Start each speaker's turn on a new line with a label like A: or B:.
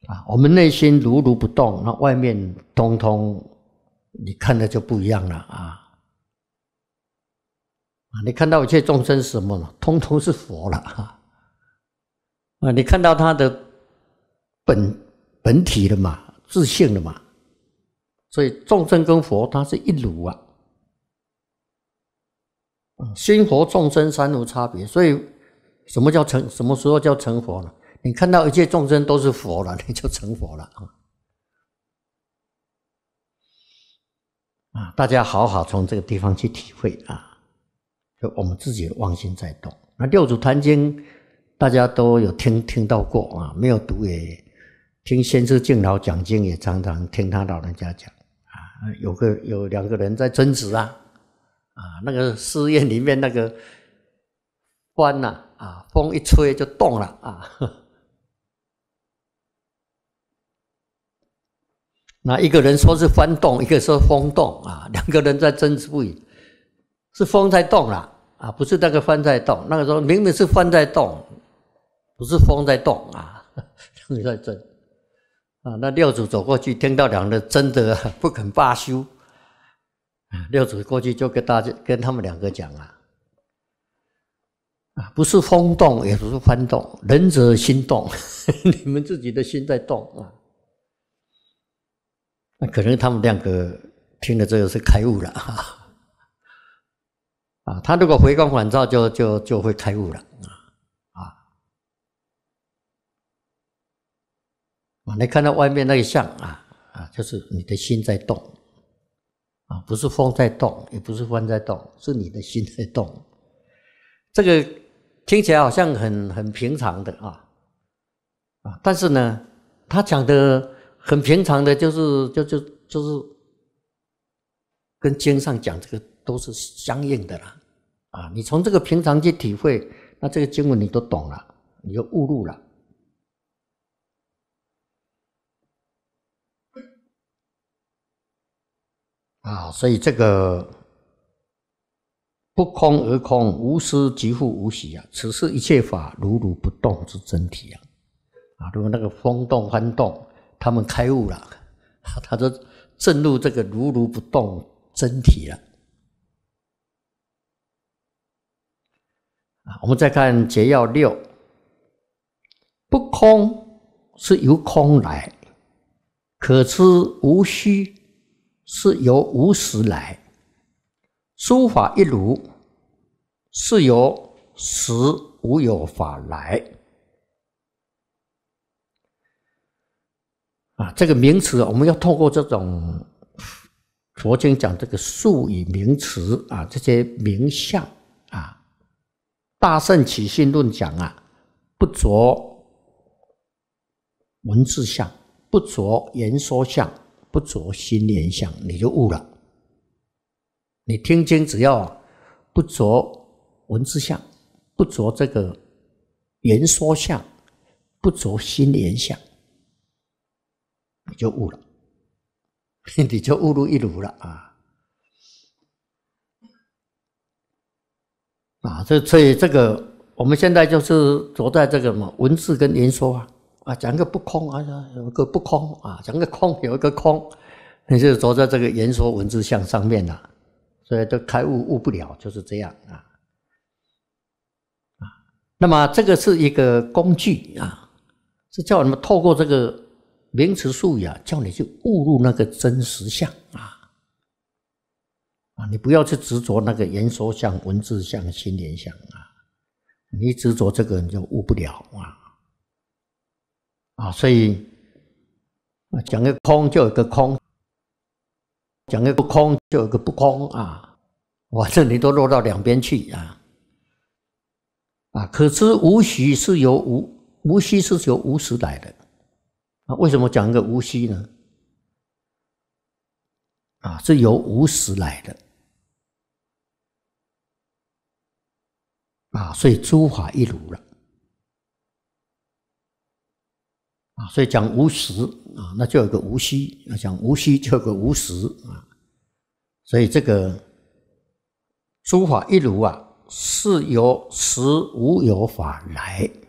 A: 我们内心如如不动，那外面通通你看的就不一样了啊！你看到一切众生是什么呢？通通是佛了啊！你看到他的本体了嘛，自性了嘛，所以众生跟佛它是一如啊。心佛众生三无差别，所以什么时候叫成佛呢？你看到一切众生都是佛了，你就成佛了啊！大家好好从这个地方去体会啊，就我们自己的妄心在动。那六祖坛经大家都有听到过啊，没有读也听先知敬老讲经，也常常听他老人家讲啊。有两个人在争执啊，那个寺院里面那个幡啊，风一吹就动了啊。那一个人说是幡动，一个说风动啊，两个人在争执不已，是风在动啦啊，不是那个幡在动。那个时候明明是幡在动，不是风在动啊，两个在争啊。那六祖走过去，听到两人争得不肯罢休，六祖过去就跟他们两个讲不是风动，也不是幡动，仁者心动，你们自己的心在动啊。那可能他们两个听了这个是开悟了他如果回光返照就会开悟了你看到外面那个相就是你的心在动不是风在动，也不是幡在动，是你的心在动。这个听起来好像很平常的但是呢，他讲的很平常的，就是跟经上讲这个都是相应的啦你从这个平常去体会，那这个经文你都懂了，你就悟入了所以这个不空而空，无私即复无喜此是一切法如如不动之真体如果那个风动幡动，他们开悟了，他就证入这个如如不动真体了我们再看结要6，不空是由空来，可知无虚是由无实来，诸法一如是由实无有法来这个名词我们要透过这种佛经讲这个术语名词这些名相大圣起信论讲不着文字相，不着言说相，不着心念相，你就悟了。你听经只要不着文字相，不着这个言说相，不着心念相，你就悟了，你就悟入一如了所以这个我们现在就是着在这个文字跟言说讲个不空有一个不空讲个空有一个空，你就着在这个言说文字相上面了，所以都开悟不了，就是这样那么这个是一个工具是叫你们透过这个名词术语叫你去悟入那个真实相你不要去执着那个言说相、文字相、心念相你执着这个你就悟不了所以讲个空就有个空，讲个不空就有个不空反正你都落到两边去可知无虚是由无虚是由无实来的为什么讲一个无虚呢？是由无实来的所以诸法一如了所以讲无实那就有个无虚讲无虚就有个无实所以这个诸法一如是由实无有法来